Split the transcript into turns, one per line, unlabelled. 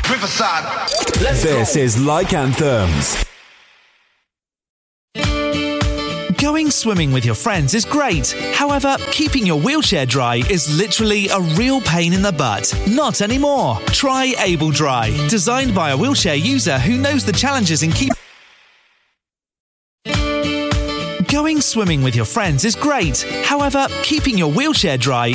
Riverside.
This is Like Anthems.
Going swimming with your friends is great. However, keeping your wheelchair dry is literally a real pain in the butt. Not anymore. Try Able Dry. Designed by a wheelchair user who knows the challenges in keeping... Going swimming with your friends is great. However, keeping your wheelchair dry